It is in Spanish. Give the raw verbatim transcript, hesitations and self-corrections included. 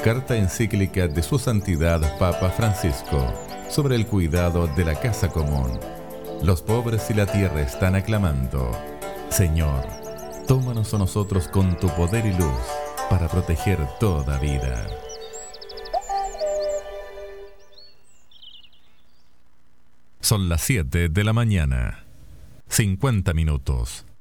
Carta encíclica de Su Santidad Papa Francisco sobre el cuidado de la casa común. Los pobres y la tierra están aclamando: Señor, tómanos a nosotros con tu poder y luz para proteger toda vida. Son las siete de la mañana, cincuenta minutos.